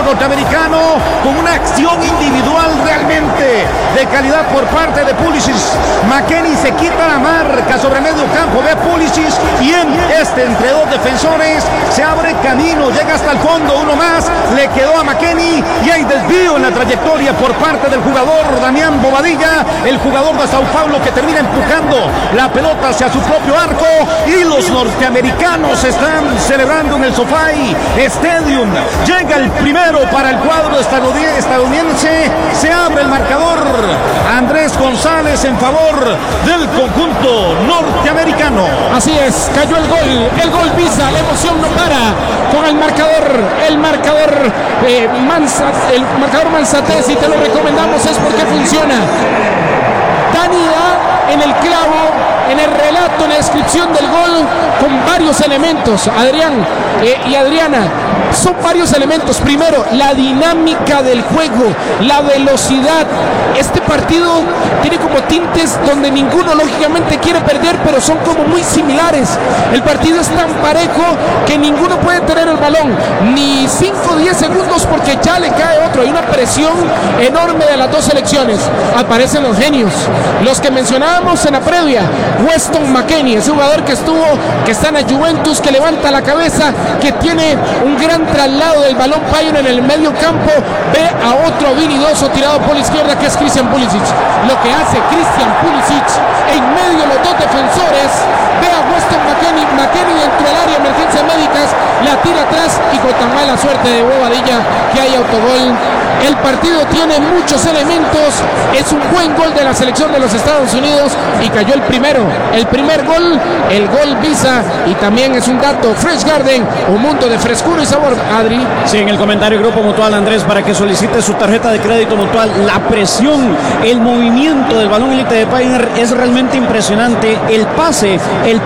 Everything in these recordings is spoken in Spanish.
cuadro norteamericano con una acción individual realmente de calidad por parte de Pulisic. McKennie se quita la marca sobre medio campo, ve a Pulisic y en entre dos defensores se abre camino, llega hasta el fondo, uno más, le quedó a McKennie y hay desvío en la trayectoria por parte del jugador Damián Bobadilla, el jugador de Sao Paulo, que termina empujando la pelota hacia su propio arco y los norteamericanos están celebrando en el SoFi Stadium. Llega el primero para el cuadro estadounidense, se abre el marcador. Andrés González en favor del conjunto norteamericano. Así es, cayó el gol Visa, la emoción no para con el marcador Manzatez, y te lo recomendamos, es porque funciona. Dani da en el clavo, en el relato, en la descripción del gol, con varios elementos, Adrián y Adriana. Son varios elementos. Primero, la dinámica del juego, la velocidad. Este partido tiene como tintes donde ninguno lógicamente quiere perder, pero son como muy similares. El partido es tan parejo que ninguno puede tener el balón ni 5 o 10 segundos porque ya le cae otro. Hay una presión enorme de las dos selecciones. Aparecen los genios, los que mencionábamos en la previa. Weston McKennie, ese jugador que está en la Juventus, que levanta la cabeza, que tiene un gran traslado del balón Payón en el medio campo, ve a otro habilidoso tirado por la izquierda, que es Christian Pulisic. Lo que hace Christian Pulisic en medio de los dos defensores, ve a Weston McKennie dentro del área de emergencias médicas, la tira atrás y con tan mala suerte de Bobadilla que hay autogol. El partido tiene muchos elementos, es un buen gol de la selección de los Estados Unidos y cayó el primer gol, el gol Visa, y también es un dato, Fresh Garden, un mundo de frescura y sabor. Adri. Sí, en el comentario Grupo Mutual, Andrés, para que solicite su tarjeta de crédito Mutual. La presión, el movimiento del balón élite de Pioneer es realmente impresionante. El pase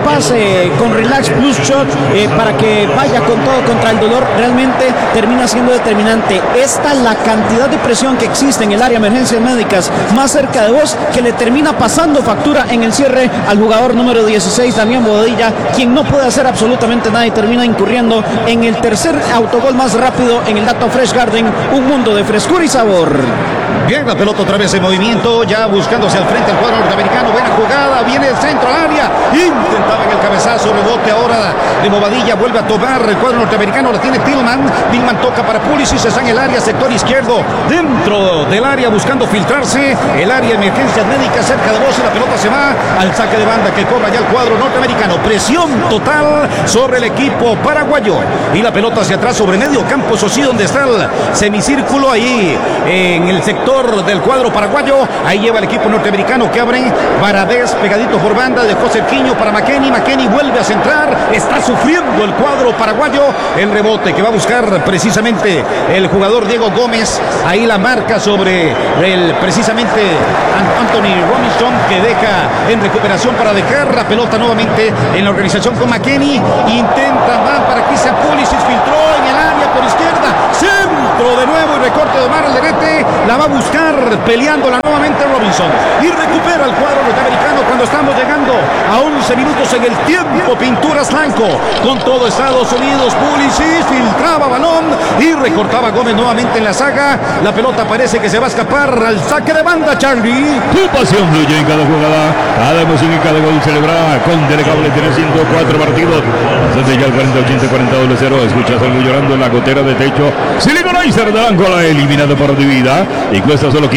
con Relax Plus Shot para que vaya con todo contra el dolor, realmente termina siendo determinante. Esta la cantidad de presión que existe en el área de emergencias médicas más cerca de vos, que le termina pasando factura en el cierre al jugador número 16, Damián Bobadilla, quien no puede hacer absolutamente nada y termina incurriendo en el tercer autogol más rápido en el dato Fresh Garden, un mundo de frescura y sabor. Bien, la pelota otra vez en movimiento, ya buscándose al frente el cuadro norteamericano. Buena jugada, viene el centro al área, intentaba en el cabezazo, rebote ahora de Bobadilla, vuelve a tomar el cuadro norteamericano, la tiene Tillman toca para Pulisic, está en el área, sector izquierdo, dentro del área buscando filtrarse, el área de emergencias médicas cerca de vos y la pelota se va al saque de banda que cobra ya el cuadro norteamericano. Presión total sobre el equipo paraguayo y la pelota hacia atrás sobre medio campo, eso sí, donde está el semicírculo ahí en el sector del cuadro paraguayo. Ahí lleva el equipo norteamericano que abre Varadez pegadito por banda, dejó cerquiño para McKennie vuelve a centrar, está sufriendo el cuadro paraguayo, el rebote que va a buscar precisamente el jugador Diego Gómez, ahí la marca sobre el precisamente Anthony Robinson, que deja en recuperación para dejar la pelota nuevamente en la organización con McKennie, intenta más para Christian Pulisic, filtró en el área por izquierda, centro de nuevo y recorte de Omar Alderete, la va a buscar peleándola nuevamente Robinson y recupera el cuadro norteamericano cuando estamos llegando a 11 minutos en el tiempo. Pinturas Blanco con todo Estados Unidos. Pulisic filtraba balón y recortaba Gómez nuevamente en la saga. La pelota parece que se va a escapar al saque de banda, Charlie. Tu pasión fluye en cada jugada, cada emoción y cada gol celebra con Telecable. Tiene 104 partidos. Desde ya el 40-80-40-0. Escuchas algo llorando en la gotera de techo. Siliconizer de Angola, eliminado por Divida y cuesta solo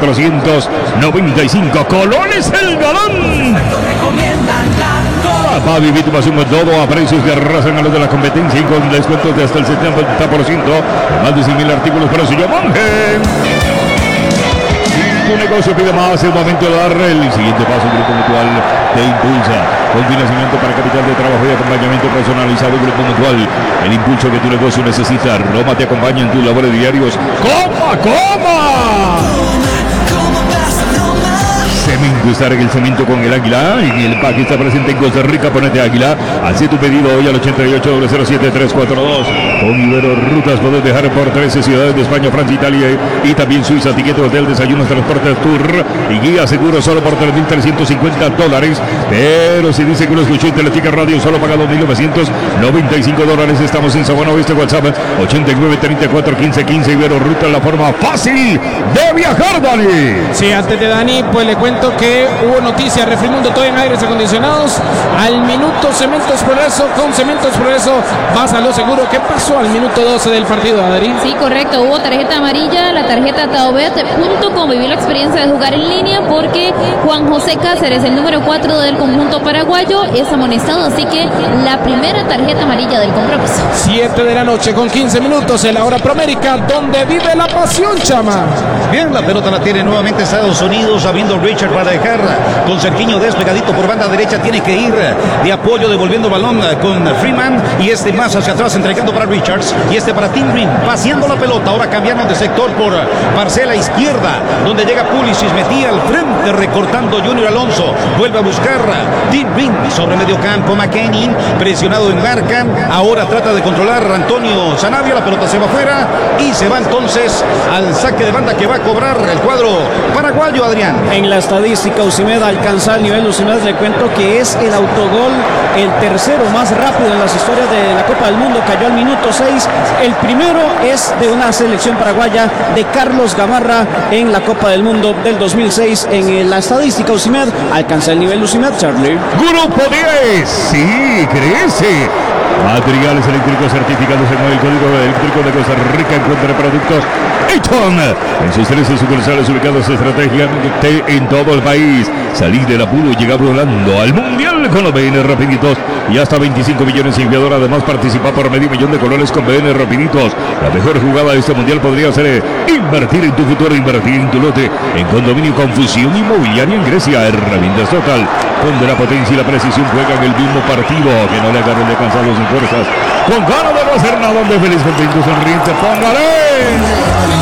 15.495 colones el galón. Va a vivir tu pasión con todo a precios que arrasan a los de la competencia y con descuentos de hasta el 70%. Más de 100.000 artículos para su monje. Tu negocio pide más, es momento de dar el siguiente paso. Grupo Mutual te impulsa con financiamiento para capital de trabajo y acompañamiento personalizado. Grupo Mutual, el impulso que tu negocio necesita. Roma te acompaña en tus labores diarios. ¡Coma! tremendo estar en el cemento con el Águila. Y el pack está presente en Costa Rica. Ponete Águila. Así tu pedido hoy al 88-007-342. Con Ibero Rutas podés dejar por 13 ciudades de España, Francia, Italia y también Suiza. Tiquete, hotel, desayunos, transportes, tour y guía seguro solo por $3,350. Pero si dice que lo escuchó en Teletica Radio, solo paga $2,995. Estamos en Sabana Oeste, WhatsApp 89-34-15-15. Ibero Rutas, la forma fácil de viajar, Dani. Sí, antes de Dani, pues le cuento que hubo noticias. Refrimundo todo en aires acondicionados. Al minuto Cementos Progreso, con Cementos Progreso vas a lo seguro. ¿Qué pasó al minuto 12 del partido, Adri? Sí, correcto, hubo tarjeta amarilla, la tarjeta Taobet.com vivió la experiencia de jugar en línea porque Juan José Cáceres, el número 4 del conjunto paraguayo, es amonestado, así que la primera tarjeta amarilla del compromiso. 7 de la noche con 15 minutos en la hora Promérica, donde vive la pasión, chama. Bien, la pelota la tiene nuevamente Estados Unidos, abriendo Richard para dejar con Cerquiño despegadito por banda derecha, tiene que ir de apoyo, devolviendo balón con Freeman, y este más hacia atrás entregando para Richards, y este para Tim Green, paseando la pelota, ahora cambiando de sector por parcela izquierda, donde llega Pulisic, metía al frente, recortando Junior Alonso, vuelve a buscar Tim Green sobre medio campo, McKennie, presionado en marca, ahora trata de controlar Antonio Sanabria, la pelota se va afuera, y se va entonces al saque de banda que va a cobrar el cuadro paraguayo, Adrián. En la estadística, Usimed alcanza el nivel. Usimed, le cuento que es el autogol, el tercero más rápido en las historias de la Copa del Mundo, cayó al minuto 6. El primero es de una selección paraguaya, de Carlos Gamarra, en la Copa del Mundo del 2006. En la estadística, Usimed alcanza el nivel. Usimed, Charlie. Grupo 10, sí, crece. Materiales eléctricos certificados en el Código Eléctrico de Costa Rica. Encuentra productos Eaton en sus 13 sucursales ubicados estratégicamente en todo el país. Salir del apuro y llegar volando al Mundial con los BN Rapiditos y hasta 25 millones en enviador. Además, participa por medio millón de colores con BN Rapiditos. La mejor jugada de este Mundial podría ser invertir en tu futuro, invertir en tu lote, en condominio con Fusión Inmobiliaria en Grecia. Herramientas Total, donde la potencia y la precisión juegan el mismo partido. Que no le agarren de cansados sin fuerzas, con ganas de no hacer nada, donde feliz, contento, sonriente, póngale.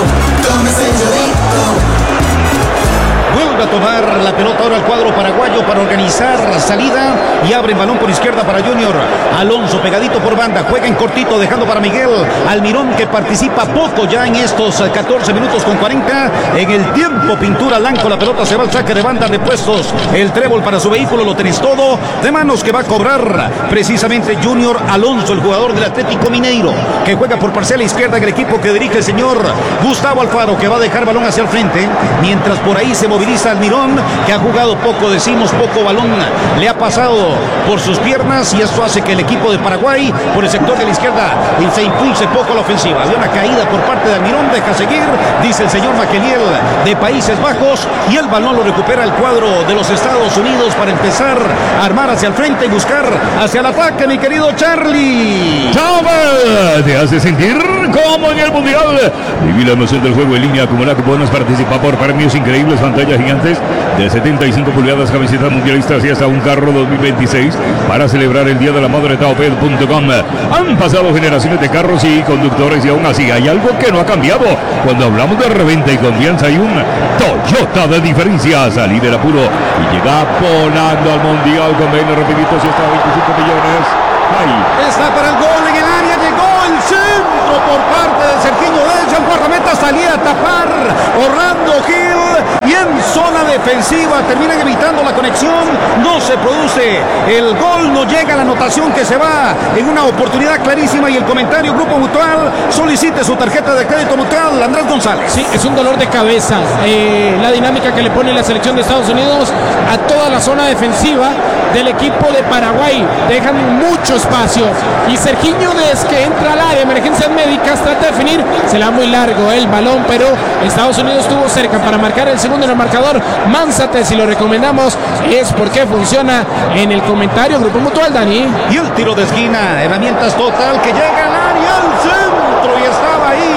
Vuelve a tomar la pelota ahora el cuadro paraguayo para organizar la salida y abre el balón por izquierda para Junior Alonso, pegadito por banda, juega en cortito, dejando para Miguel Almirón, que participa poco ya en estos 14 minutos con 40 en el tiempo. Pintura Blanco, la pelota se va al saque de banda, repuestos el trébol para su vehículo, lo tenés todo de manos, que va a cobrar precisamente Junior Alonso, el jugador del Atlético Mineiro, que juega por parcela izquierda en el equipo que dirige el señor Gustavo Alfaro, que va a dejar balón hacia el frente, mientras por ahí se moviliza Almirón, que ha jugado poco, decimos poco balón, le ha pasado por sus piernas, y esto hace que el equipo de Paraguay por el sector de la izquierda se impulse poco la ofensiva. Había una caída por parte de Almirón, deja seguir, dice el señor Maqueliel de Países Bajos, y el balón lo recupera el cuadro de los Estados Unidos para empezar a armar hacia el frente y buscar hacia el ataque, mi querido Charlie. ¡Chava! Te hace sentir como en el Mundial. Viví la emoción del juego en línea, acumula cupones, participa por premios increíbles, pantallas gigantes de 75 pulgadas, camisetas mundialistas y hasta un carro 2026 para celebrar el Día de la Madre. Taobet.com. Han pasado generaciones de carros y conductores, y aún así hay algo que no ha cambiado. Cuando hablamos de reventa y confianza, hay un Toyota de diferencia. Salir del apuro y llega volando al Mundial con 20 rapiditos y hasta 25 millones. Ahí está para el gol en el área, llegó el centro por parte de Cerquiño Desde el guardameta, salía a tapar Orlando Gil, y en zona defensiva terminan evitando la conexión, no se produce el gol, no llega la anotación, que se va en una oportunidad clarísima. Y el comentario: Grupo Mutual, solicite su tarjeta de crédito Mutual. Andrés González. Sí, es un dolor de cabeza la dinámica que le pone la selección de Estados Unidos a toda la zona defensiva del equipo de Paraguay. Dejan mucho espacio, y Cerquiño, desde que entra al área de emergencias médicas, trata de definir, se le da muy largo el balón, pero Estados Unidos estuvo cerca para marcar el segundo en el marcador. Mánsate, si lo recomendamos es porque funciona en el comentario Grupo Mutual, Dani. Y el tiro de esquina, Herramientas Total, que llega al área, al centro, y estaba ahí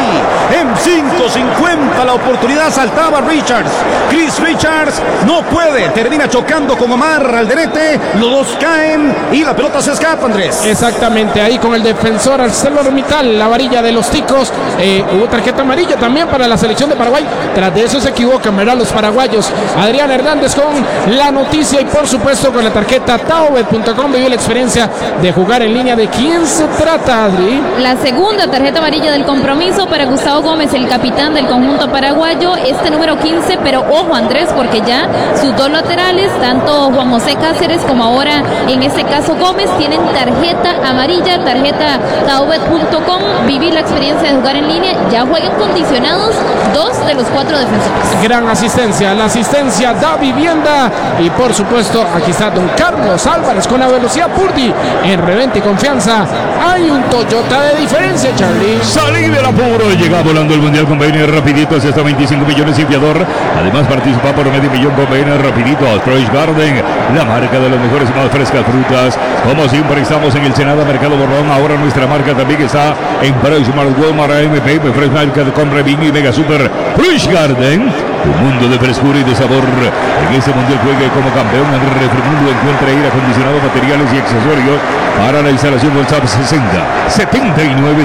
En 5.50 la oportunidad, saltaba Richards. Chris Richards no puede, termina chocando con Omar Alderete. Los dos caen y la pelota se escapa, Andrés. Exactamente, ahí con el defensor ArcelorMittal, la varilla de los ticos. Hubo tarjeta amarilla también para la selección de Paraguay. Tras de eso se equivocan, ¿verdad? Los paraguayos. Adrián Hernández con la noticia y por supuesto con la tarjeta Taobet.com vivió la experiencia de jugar en línea. ¿De quién se trata, Adri? La segunda tarjeta amarilla del compromiso para Gustavo Gómez, el capitán del conjunto paraguayo, este número 15, pero ojo, Andrés, porque ya sus dos laterales, tanto Juan José Cáceres como ahora en este caso Gómez, tienen tarjeta amarilla, tarjeta Taobet.com, vivir la experiencia de jugar en línea. Ya juegan condicionados 2 de los 4 defensores. Gran asistencia, la asistencia da vivienda y por supuesto aquí está don Carlos Álvarez con la velocidad Purdy en reventa y confianza. Hay un Toyota de diferencia, Charlie. Salí del apuro y llega volando el Mundial con BN Rapidito hasta 25 millones y fiador. Además participa por medio millón con BN Rapidito. Fresh Garden, la marca de las mejores y más frescas frutas. Como siempre estamos en el Senada Mercado Borrón. Ahora nuestra marca también está en Fresh Mart, Walmart, MP, Fresh Market, Compra, Bing y Mega Super. Fresh Garden, un mundo de frescura y de sabor. En este Mundial juegue como campeón. En Refrimundo encuentra aire acondicionado, materiales y accesorios para la instalación. WhatsApp 60 79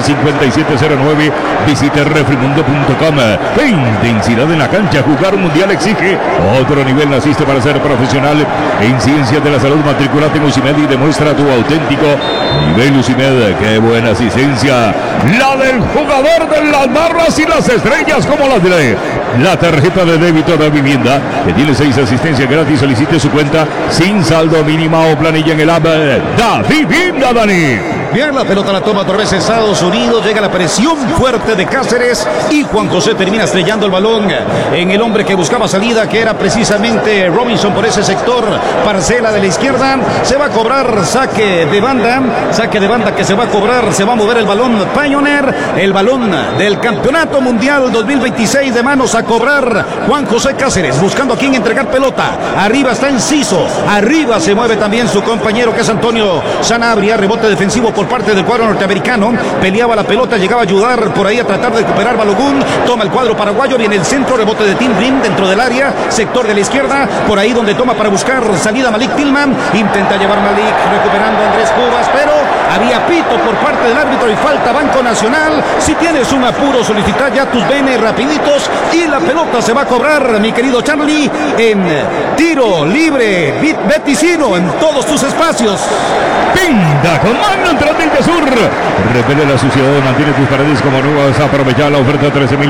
5709. Visite refrimundo.com. ¡Qué intensidad en la cancha! Jugar un mundial exige otro nivel. Naciste para ser profesional en ciencias de la salud. Matriculate en UCIMED y demuestra tu auténtico nivel UCIMED. ¡Qué buena asistencia! La del jugador de las barras y las estrellas, como las de la tarjeta de débito de vivienda, que tiene 6 asistencias gratis. Solicite su cuenta sin saldo mínima o planilla en el app Da Vivienda, Dani. Bien, la pelota la toma otra vez Estados Unidos. Llega la presión fuerte de Cáceres y Juan José termina estrellando el balón en el hombre que buscaba salida, que era precisamente Robinson por ese sector. Parcela de la izquierda. Se va a cobrar saque de banda. Saque de banda que se va a cobrar. Se va a mover el balón Pioneer. El balón del Campeonato Mundial 2026 de manos a cobrar Juan José Cáceres. Buscando a quien entregar pelota. Arriba está Enciso. Arriba se mueve también su compañero que es Antonio Sanabria. Rebote defensivo por parte del cuadro norteamericano. Peleaba la pelota, llegaba a ayudar por ahí a tratar de recuperar Balogun. Toma el cuadro paraguayo, viene el centro, rebote de Tim Brim dentro del área, sector de la izquierda, por ahí donde toma para buscar salida Malik Tillman. Intenta llevar Malik, recuperando a Andrés Cubas, pero había pito por parte del árbitro y falta Banco Nacional. Si tienes un apuro, solicita ya tus BN rapiditos y la pelota se va a cobrar, mi querido Charlie, en tiro libre Beticino en todos tus espacios. Pinta con mano en Transmite Sur. Repele la suciedad, mantiene tus paredes como nuevas. Aprovecha la oferta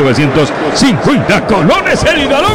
13.950 colones el galón.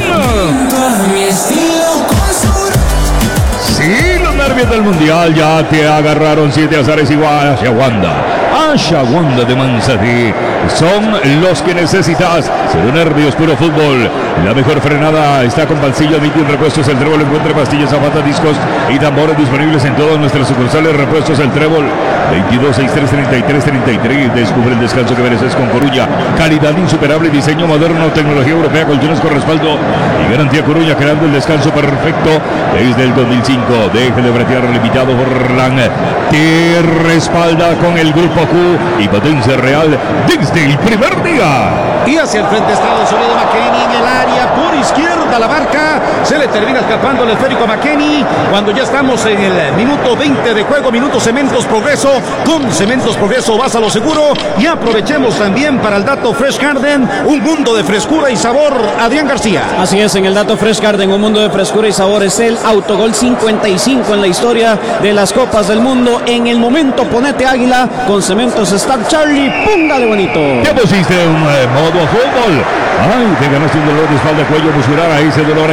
Sí, los nervios del mundial ya te agarraron. 7 azares igual hacia Wanda. Ashawanda de Manzati son los que necesitas. Cero nervios, puro fútbol. La mejor frenada está con Pancilla, Nitty Repuestos El Trébol. Encuentra pastillas, zapatas, discos y tambores disponibles en todas nuestras sucursales. Repuestos El Trébol, 22633333. Descubre el descanso que mereces con Coruña. Calidad insuperable, diseño moderno, tecnología europea, colchones con respaldo y garantía Coruña, creando el descanso perfecto desde el 2005. Deje de bretear, limitado por LAN. Te respalda con el Grupo Q y potencia real desde el primer día. Y hacia el frente Estados Unidos, McKennie en el área, por izquierda la marca, se le termina escapando el esférico a McKennie, cuando ya estamos en el minuto 20 de juego, minuto Cementos Progreso. Con Cementos Progreso vas a lo seguro. Y aprovechemos también para el dato Fresh Garden, un mundo de frescura y sabor, Adrián García. Así es, en el dato Fresh Garden, un mundo de frescura y sabor, es el autogol 55 en la historia de las Copas del Mundo. En el momento ponete águila con Cementos Star. Charlie, póngale bonito. ¿Qué pusiste un modo fútbol? Ay, te ganaste un dolor de espalda, cuello muscular, ahí ese dolor